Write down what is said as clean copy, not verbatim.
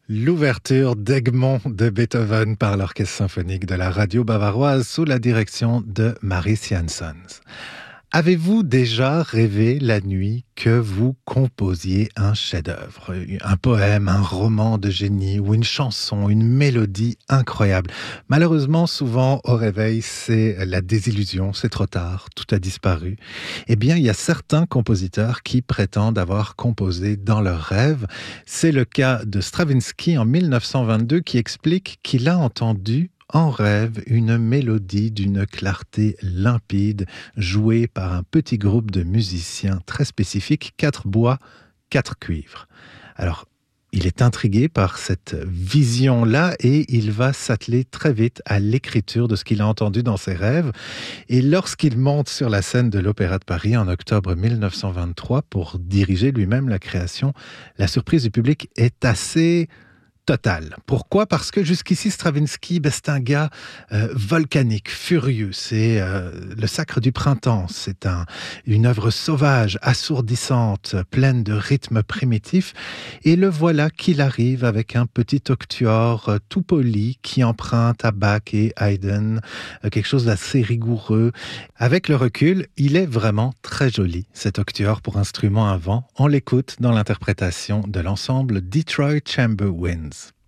L'ouverture d'Egmont de Beethoven par l'Orchestre symphonique de la radio bavaroise sous la direction de Maris Janssons. Avez-vous déjà rêvé la nuit que vous composiez un chef-d'œuvre, un poème, un roman de génie ou une chanson, une mélodie incroyable? Malheureusement, souvent au réveil, c'est la désillusion, c'est trop tard, tout a disparu. Eh bien, il y a certains compositeurs qui prétendent avoir composé dans leurs rêves. C'est le cas de Stravinsky en 1922 qui explique qu'il a entendu en rêve une mélodie d'une clarté limpide jouée par un petit groupe de musiciens très spécifiques, 4 bois, 4 cuivres. Alors, il est intrigué par cette vision-là et il va s'atteler très vite à l'écriture de ce qu'il a entendu dans ses rêves. Et lorsqu'il monte sur la scène de l'Opéra de Paris en octobre 1923 pour diriger lui-même la création, la surprise du public est assez total. Pourquoi? Parce que jusqu'ici, Stravinsky, c'est un gars volcanique, furieux. C'est le Sacre du printemps. C'est une œuvre sauvage, assourdissante, pleine de rythmes primitifs. Et le voilà qu'il arrive avec un petit octuor tout poli qui emprunte à Bach et Haydn quelque chose d'assez rigoureux. Avec le recul, il est vraiment très joli, cet octuor pour instrument à vent. On l'écoute dans l'interprétation de l'ensemble Detroit Chamber Winds.